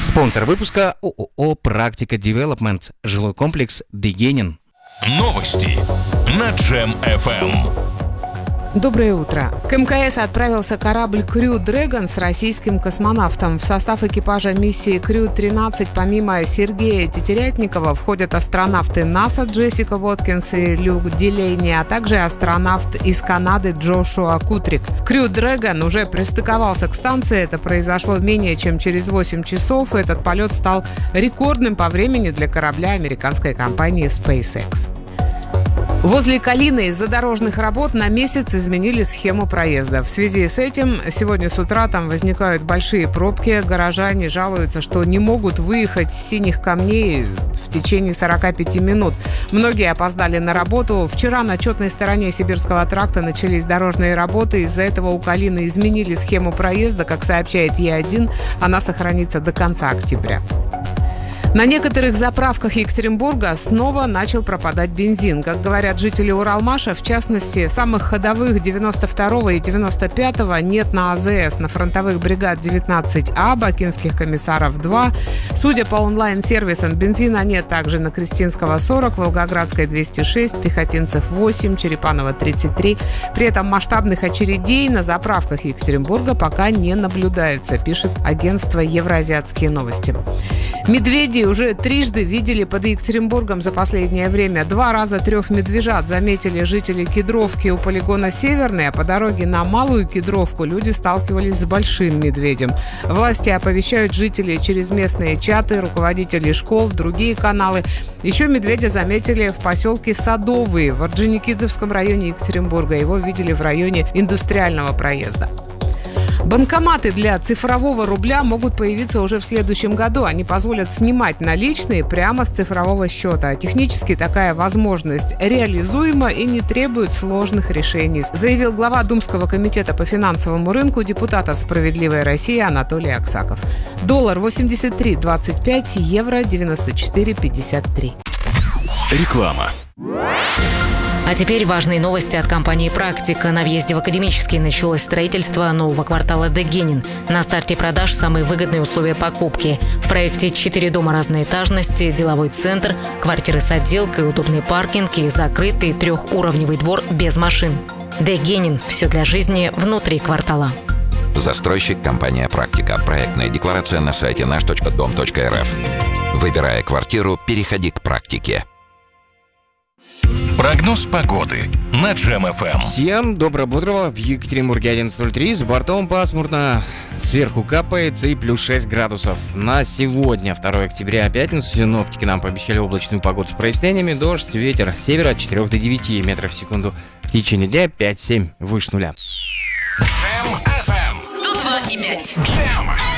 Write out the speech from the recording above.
Спонсор выпуска ООО «Практика Девелопмент», жилой комплекс «Дегенин». Новости на Джем FM. Доброе утро. К МКС отправился корабль Crew Dragon с российским космонавтом. В состав экипажа миссии Crew-13 помимо Сергея Тетерятникова входят астронавты НАСА Джессика Воткинс и Люк Дилейни, а также астронавт из Канады Джошуа Кутрик. Crew Dragon уже пристыковался к станции. Это произошло менее чем через 8 часов. Этот полет стал рекордным по времени для корабля американской компании SpaceX. Возле Калины из-за дорожных работ на месяц изменили схему проезда. В связи с этим сегодня с утра там возникают большие пробки. Горожане жалуются, что не могут выехать с Синих камней в течение 45 минут. Многие опоздали на работу. Вчера на четной стороне Сибирского тракта начались дорожные работы. Из-за этого у Калины изменили схему проезда. Как сообщает Е1, она сохранится до конца октября. На некоторых заправках Екатеринбурга снова начал пропадать бензин. Как говорят жители Уралмаша, в частности, самых ходовых 92-го и 95-го нет на АЗС, на фронтовых бригад 19А, Бакинских комиссаров 2. Судя по онлайн-сервисам, бензина нет также на Кристинского 40, Волгоградской 206, Пехотинцев 8, Черепанова 33. При этом масштабных очередей на заправках Екатеринбурга пока не наблюдается, пишет агентство «Евроазиатские новости». Медведи уже трижды видели под Екатеринбургом за последнее время. 2 раза 3 медвежат заметили жители Кедровки у полигона Северный, а по дороге на Малую Кедровку люди сталкивались с большим медведем. Власти оповещают жителей через местные чаты, руководителей школ, другие каналы. Еще медведя заметили в поселке Садовые в Орджоникидзевском районе Екатеринбурга. Его видели в районе индустриального проезда. Банкоматы для цифрового рубля могут появиться уже в следующем году. Они позволят снимать наличные прямо с цифрового счета. Технически такая возможность реализуема и не требует сложных решений, заявил глава Думского комитета по финансовому рынку, депутат от «Справедливой России» Анатолий Аксаков. Доллар 83.25, евро 94.53. Реклама. А теперь важные новости от компании «Практика». На въезде в Академический началось строительство нового квартала «Дегенин». На старте продаж самые выгодные условия покупки. В проекте 4 дома разной этажности, деловой центр, квартиры с отделкой, удобный паркинг и закрытый 3-уровневый двор без машин. «Дегенин» – все для жизни внутри квартала. Застройщик компания «Практика». Проектная декларация на сайте наш.дом.рф. Выбирая квартиру, переходи к «Практике». Прогноз погоды на Джем FM. Всем доброго-бодрого. В Екатеринбурге 11:03, с бортом пасмурно, сверху капает и плюс 6 градусов. На сегодня, 2 октября, пятницу, синоптики нам пообещали облачную погоду с прояснениями, дождь, ветер с севера от 4 до 9 метров в секунду. В течение дня 5-7 выше нуля. Джем FM 102,5. Джем.